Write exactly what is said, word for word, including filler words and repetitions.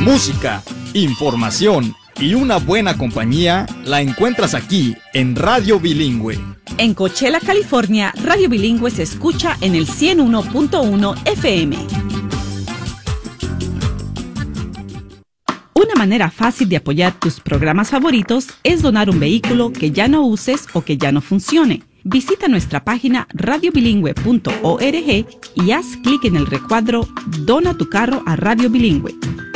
Música, información y una buena compañía la encuentras aquí en Radio Bilingüe. En Coachella, California, Radio Bilingüe se escucha en el ciento uno punto uno F M. Una manera fácil de apoyar tus programas favoritos es donar un vehículo que ya no uses o que ya no funcione. Visita nuestra página radio bilingüe punto org y haz clic en el recuadro Dona tu carro a Radio Bilingüe.